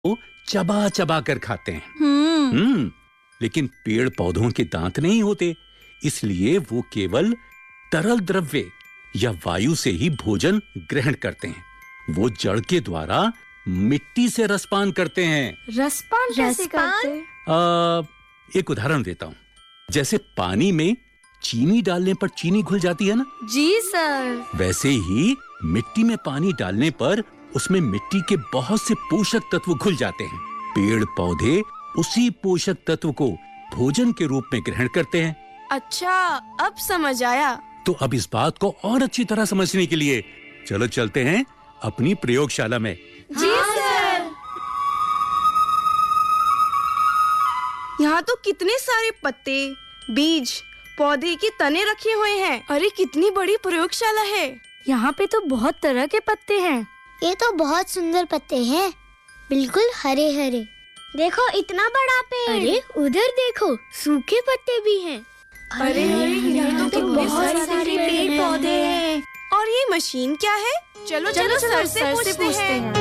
वो चबा चबा कर खाते हैं। लेकिन पेड़ पौधों के दांत नहीं होते, इसलिए वो केवल तरल द्रव्य या वायु से ही भोजन ग्रहण करते हैं। वो जड़ के द्वारा मिट्टी से रसपान करते हैं। रसपान कैसे करते हैं? एक उदाहरण देता हूँ। जैसे पानी में चीनी डालने पर चीनी घुल जाती है ना? जी सर। वैसे ही मिट्टी में पानी डालने पर उसमें मिट्टी के बहुत से पोषक तत्व घुल जाते हैं। पेड़ पौधे उसी पोषक तत्व को भोजन के रूप में ग्रहण करते हैं। अच्छा, अब समझ आया। तो अब इस बात को और अच्छी तरह समझने के लिए चलो चलते हैं अपनी प्रयोगशाला में। जी सर। यहाँ तो कितने सारे पत्ते, बीज, पौधे के तने रखे हुए हैं। अरे कितनी बड़ी प्रयोगशाला है। यहाँ पे तो बहुत तरह के पत्ते हैं। ये तो बहुत सुंदर पत्ते हैं, बिल्कुल हरे हरे। देखो इतना बड़ा पेड़। अरे उधर देखो, सूखे पत्ते भी हैं। अरे यहाँ तो बहुत सारे पेड़ पौधे हैं। और ये मशीन क्या है? चलो सर से पूछते हैं।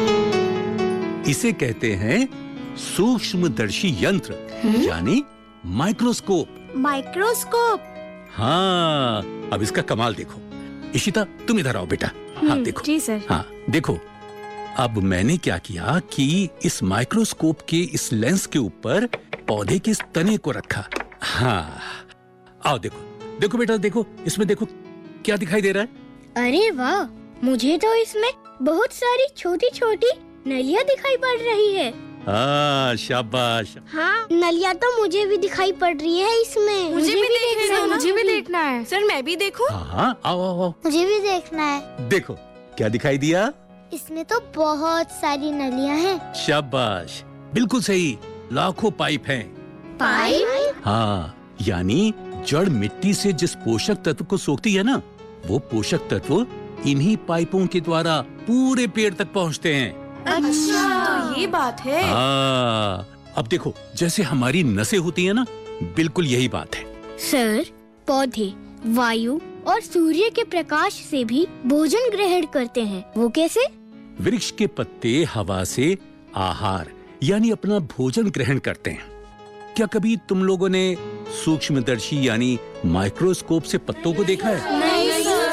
इसे कहते हैं सूक्ष्मदर्शी यंत्र, यानी माइक्रोस्कोप। माइक्रोस्कोप? हाँ, अब इसका कमाल देखो। इशिता, तुम इधर आओ बेटा। हाँ देखो। जी सर। हाँ देखो, अब मैंने क्या किया कि इस माइक्रोस्कोप के इस लेंस के ऊपर पौधे के इस तने को रखा। हाँ, आओ देखो। देखो बेटा, देखो इसमें, देखो क्या दिखाई दे रहा है। अरे वाह, मुझे तो इसमें बहुत सारी छोटी छोटी नलियाँ दिखाई पड़ रही है। हाँ, शाबाश। हाँ, नलियाँ तो मुझे भी दिखाई पड़ रही है इसमें। मुझे भी देखना है। सर मैं भी देखूं? हाँ, आओ आओ आओ। मुझे भी देखना है। देखो क्या दिखाई दिया। इसमें तो बहुत सारी नलियाँ हैं। शाबाश, बिल्कुल सही। लाखों पाइप हैं। पाइप? हाँ, यानी जड़ मिट्टी से जिस पोषक तत्व को सोखती है ना, वो पोषक तत्व इन्हीं पाइपों के द्वारा पूरे पेड़ तक पहुँचते हैं। अच्छा, तो ये बात है। हाँ, अब देखो, जैसे हमारी नसें होती है ना, बिल्कुल यही बात है। सर, पौधे वायु और सूर्य के प्रकाश से भी भोजन ग्रहण करते हैं। वो कैसे? वृक्ष के पत्ते हवा से आहार यानी अपना भोजन ग्रहण करते हैं। क्या कभी तुम लोगों ने सूक्ष्मदर्शी यानी माइक्रोस्कोप से पत्तों को देखा है? नहीं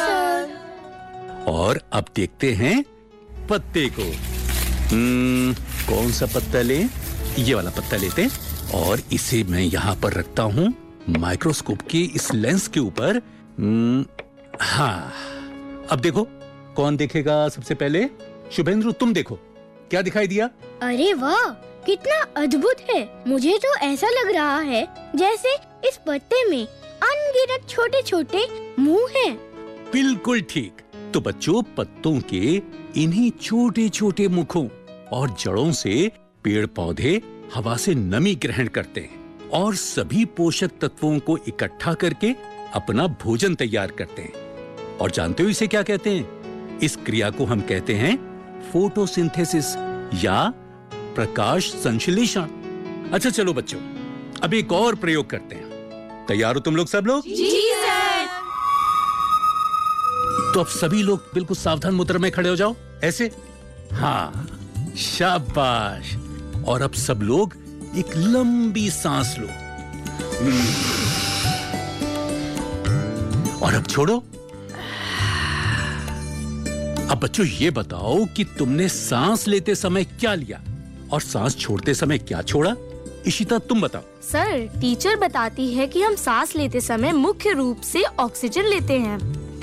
सर। और अब देखते हैं पत्ते को। कौन सा पत्ता ले? ये वाला पत्ता लेते हैं और इसे मैं यहाँ पर रखता हूँ माइक्रोस्कोप के इस लेंस के ऊपर। हाँ, अब देखो कौन देखेगा सबसे पहले? शुभेंद्र, तुम देखो क्या दिखाई दिया। अरे वाह, कितना अद्भुत है। मुझे तो ऐसा लग रहा है जैसे इस पत्ते में अनगिनत छोटे छोटे मुंह हैं। बिल्कुल ठीक। तो बच्चों, पत्तों के इन्हीं छोटे छोटे मुखों और जड़ों से पेड़ पौधे हवा से नमी ग्रहण करते हैं और सभी पोषक तत्वों को इकट्ठा करके अपना भोजन तैयार करते हैं। और जानते हो इसे क्या कहते हैं? इस क्रिया को हम कहते हैं फोटोसिंथेसिस या प्रकाश संश्लेषण। अच्छा चलो बच्चों, अब एक और प्रयोग करते हैं। तैयार हो तुम लोग सब लोग? जी सर। तो अब सभी लोग बिल्कुल सावधान मुद्रा में खड़े हो जाओ, ऐसे। हाँ, शाबाश। और अब सब लोग एक लंबी सांस लो और अब छोड़ो। अब बच्चों ये बताओ कि तुमने सांस लेते समय क्या लिया और सांस छोड़ते समय क्या छोड़ा? इशिता, तुम बताओ। सर, टीचर बताती है कि हम सांस लेते समय मुख्य रूप से ऑक्सीजन लेते हैं।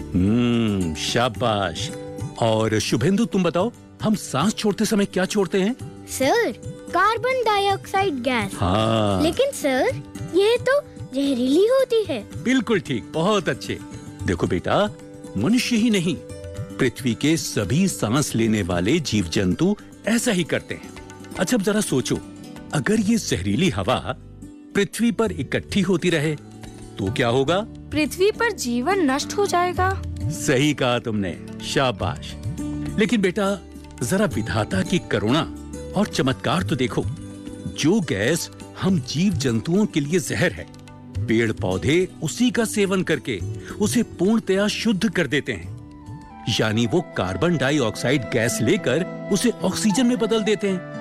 शाबाश। और शुभेंदु, तुम बताओ, हम सांस छोड़ते समय क्या छोड़ते हैं? Sir, carbon dioxide gas. हाँ। लेकिन सर, ये तो जहरीली होती है। बिल्कुल ठीक, बहुत अच्छे। देखो बेटा, मनुष्य ही नहीं, पृथ्वी के सभी सांस लेने वाले जीव जंतु ऐसा ही करते हैं। अच्छा अब जरा सोचो, अगर ये जहरीली हवा पृथ्वी पर इकट्ठी होती रहे तो क्या होगा? पृथ्वी पर जीवन नष्ट हो जाएगा। सही कहा तुमने, शाबाश। लेकिन बेटा, जरा विधाता की करुणा और चमत्कार तो देखो। जो गैस हम जीव जंतुओं के लिए जहर है, पेड़ पौधे उसी का सेवन करके उसे पूर्णतया शुद्ध कर देते हैं। यानी वो कार्बन डाइऑक्साइड गैस लेकर उसे ऑक्सीजन में बदल देते हैं